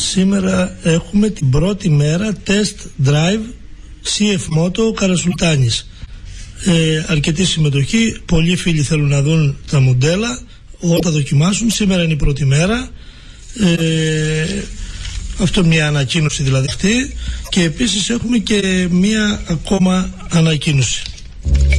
Σήμερα έχουμε την πρώτη μέρα test drive CF Moto Καρασουλτάνης. Αρκετή συμμετοχή, πολλοί φίλοι θέλουν να δουν τα μοντέλα, όλα τα δοκιμάσουν. Σήμερα είναι η πρώτη μέρα. Αυτό μια ανακοίνωση δηλαδή αυτή. Και επίσης έχουμε και μια ακόμα ανακοίνωση.